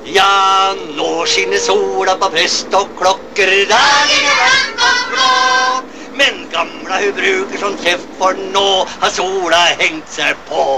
Ja, nå skinner sola på prest og klokker, der ligger blank og blå. Men gamla hun bruker sånn kjeft, for nå har sola hengt seg på.